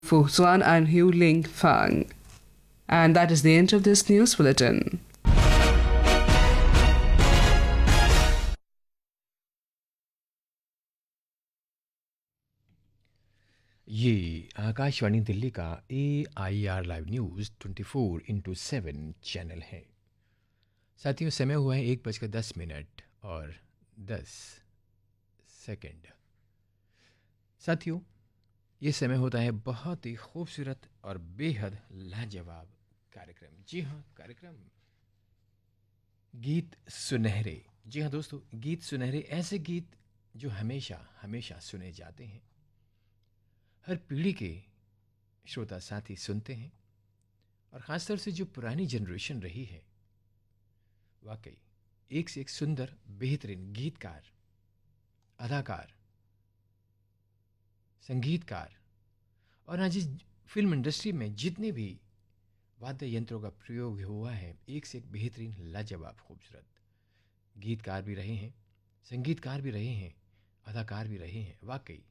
Fu Xuan and Hu Ling Fang. And that is the end of this news bulletin. ये आकाशवाणी दिल्ली का AIR live news 24/7 channel है। साथियों, समय हुआ है 1:10 और 10 सेकंड। साथियों, ये समय होता है बहुत ही खूबसूरत और बेहद लाजवाब कार्यक्रम। जी हाँ, कार्यक्रम गीत सुनहरे। जी हाँ दोस्तों, गीत सुनहरे ऐसे गीत जो हमेशा हमेशा सुने जाते हैं, हर पीढ़ी के श्रोता साथी सुनते हैं, और ख़ासतौर से जो पुरानी जनरेशन रही है, वाकई एक से एक सुंदर बेहतरीन गीतकार, अदाकार, संगीतकार, और आज इस फिल्म इंडस्ट्री में जितने भी वाद्य यंत्रों का प्रयोग हुआ है, एक से एक बेहतरीन लाजवाब खूबसूरत गीतकार भी रहे हैं, संगीतकार भी रहे हैं, अदाकार भी रहे हैं। वाकई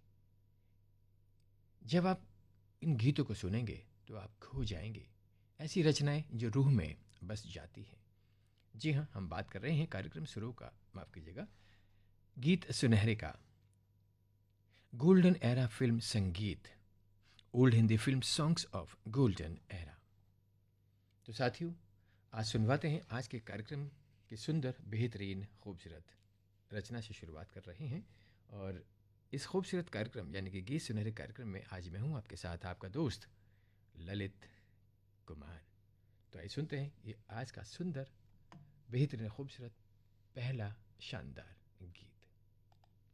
जब आप इन गीतों को सुनेंगे तो आप खो जाएंगे, ऐसी रचनाएं जो रूह में बस जाती हैं। जी हाँ, हम बात कर रहे हैं कार्यक्रम शुरू का, माफ़ कीजिएगा, गीत सुनहरे का। गोल्डन एरा फिल्म संगीत, old Hindi film songs of golden era. तो साथियों, आज सुनवाते हैं आज के कार्यक्रम की सुंदर बेहतरीन खूबसूरत रचना से शुरुआत कर रहे हैं। और इस खूबसूरत कार्यक्रम यानी कि गीत सुनहरे कार्यक्रम में आज मैं हूं आपके साथ, आपका दोस्त ललित कुमार। तो आइए सुनते हैं ये आज का सुंदर बेहतरीन खूबसूरत पहला शानदार गीत।